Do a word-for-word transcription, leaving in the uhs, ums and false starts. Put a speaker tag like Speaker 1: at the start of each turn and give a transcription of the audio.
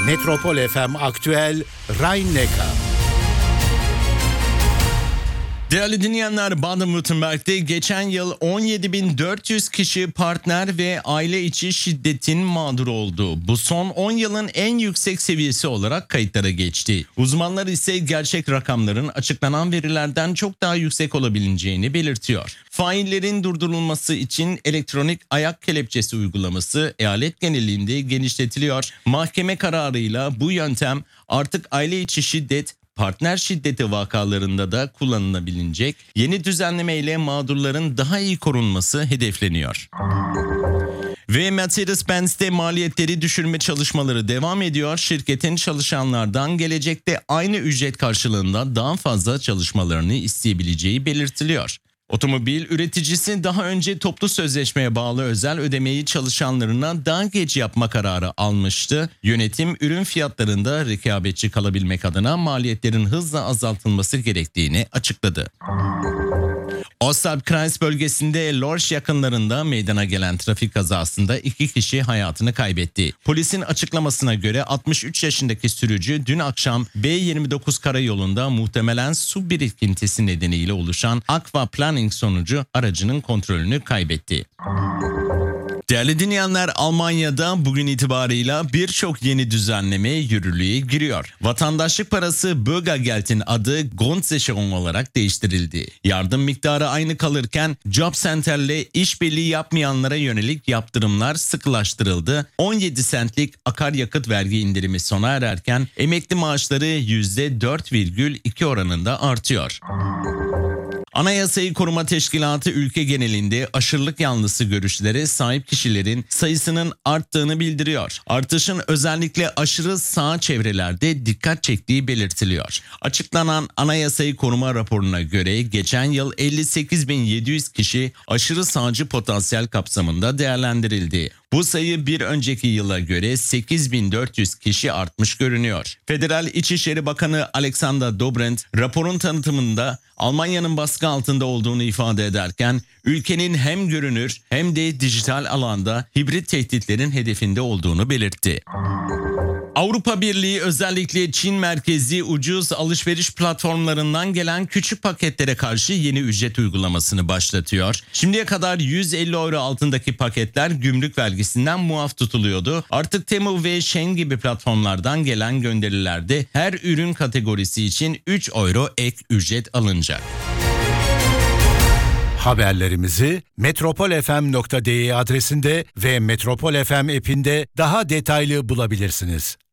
Speaker 1: Metropol F M Aktüel Rhein-Neckar.
Speaker 2: Değerli dinleyenler, Baden-Württemberg'de geçen yıl on yedi bin dört yüz kişi partner ve aile içi şiddetin mağduru oldu. Bu son on yılın en yüksek seviyesi olarak kayıtlara geçti. Uzmanlar ise gerçek rakamların açıklanan verilerden çok daha yüksek olabileceğini belirtiyor. Faillerin durdurulması için elektronik ayak kelepçesi uygulaması eyalet genelinde genişletiliyor. Mahkeme kararıyla bu yöntem artık aile içi şiddet, partner şiddeti vakalarında da kullanılabilecek. Yeni düzenleme ile mağdurların daha iyi korunması hedefleniyor. Ve Mercedes-Benz'de maliyetleri düşürme çalışmaları devam ediyor. Şirketin çalışanlardan gelecekte aynı ücret karşılığında daha fazla çalışmalarını isteyebileceği belirtiliyor. Otomobil üreticisi daha önce toplu sözleşmeye bağlı özel ödemeyi çalışanlarına daha geç yapma kararı almıştı. Yönetim ürün fiyatlarında rekabetçi kalabilmek adına maliyetlerin hızla azaltılması gerektiğini açıkladı. Ostalbkreis bölgesinde Lorsch yakınlarında meydana gelen trafik kazasında iki kişi hayatını kaybetti. Polisin açıklamasına göre altmış üç yaşındaki sürücü dün akşam B yirmi dokuz karayolunda muhtemelen su birikintisi nedeniyle oluşan aquaplaning sonucu aracının kontrolünü kaybetti. Değerli dinleyenler, Almanya'da bugün itibarıyla birçok yeni düzenleme yürürlüğe giriyor. Vatandaşlık parası Bürgergeld'in adı Grundsicherung olarak değiştirildi. Yardım miktarı aynı kalırken Job Center'le işbirliği yapmayanlara yönelik yaptırımlar sıkılaştırıldı. on yedi sentlik akaryakıt vergi indirimi sona ererken emekli maaşları yüzde dört virgül iki oranında artıyor. Anayasayı Koruma Teşkilatı ülke genelinde aşırılık yanlısı görüşlere sahip kişilerin sayısının arttığını bildiriyor. Artışın özellikle aşırı sağ çevrelerde dikkat çektiği belirtiliyor. Açıklanan Anayasayı Koruma raporuna göre geçen yıl elli sekiz bin yedi yüz kişi aşırı sağcı potansiyel kapsamında değerlendirildi. Bu sayı bir önceki yıla göre sekiz bin dört yüz kişi artmış görünüyor. Federal İçişleri Bakanı Alexander Dobrindt raporun tanıtımında Almanya'nın baskı altında olduğunu ifade ederken ülkenin hem görünür hem de dijital alanda hibrit tehditlerin hedefinde olduğunu belirtti. Avrupa Birliği özellikle Çin merkezli ucuz alışveriş platformlarından gelen küçük paketlere karşı yeni ücret uygulamasını başlatıyor. Şimdiye kadar yüz elli euro altındaki paketler gümrük vergisinden muaf tutuluyordu. Artık Temu ve Shein gibi platformlardan gelen gönderilerde her ürün kategorisi için üç euro ek ücret alınacak.
Speaker 1: Haberlerimizi metropol f m nokta d e adresinde ve Metropol F M app'inde daha detaylı bulabilirsiniz.